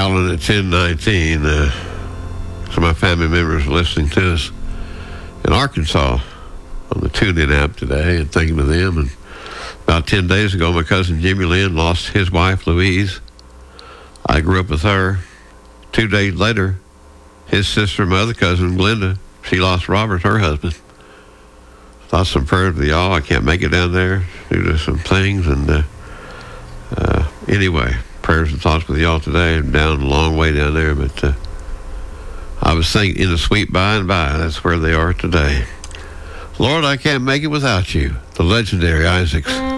Alan at 1019. Some of my family members are listening to us in Arkansas on the TuneIn app today, and thinking of them. And about 10 days ago, my cousin Jimmy Lynn lost his wife, Louise. I grew up with her. 2 days later, his sister, my other cousin, Glenda, she lost Robert, her husband. Thoughts some prayers with y'all. I can't make it down there due to some things. And anyway, prayers and thoughts with y'all today. I'm down a long way down there, but I was thinking in the sweet by and by, that's where they are today. Lord, I can't make it without you. The legendary Isaacs.